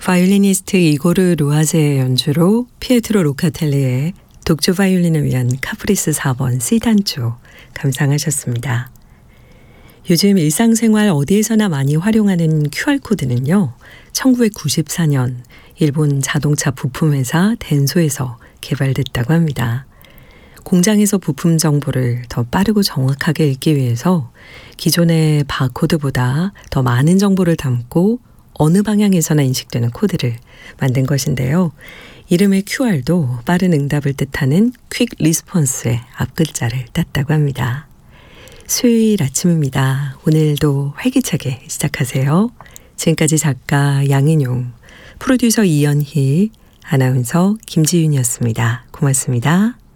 바이올리니스트 이고르 루아제의 연주로 피에트로 로카텔리의 독주 바이올린을 위한 카프리스 4번 C단조 감상하셨습니다. 요즘 일상생활 어디에서나 많이 활용하는 QR코드는요. 1994년 일본 자동차 부품회사 덴소에서 개발됐다고 합니다. 공장에서 부품 정보를 더 빠르고 정확하게 읽기 위해서 기존의 바코드보다 더 많은 정보를 담고 어느 방향에서나 인식되는 코드를 만든 것인데요. 이름의 QR도 빠른 응답을 뜻하는 퀵 리스폰스의 앞글자를 땄다고 합니다. 수요일 아침입니다. 오늘도 활기차게 시작하세요. 지금까지 작가 양인용, 프로듀서 이연희, 아나운서 김지윤이었습니다. 고맙습니다.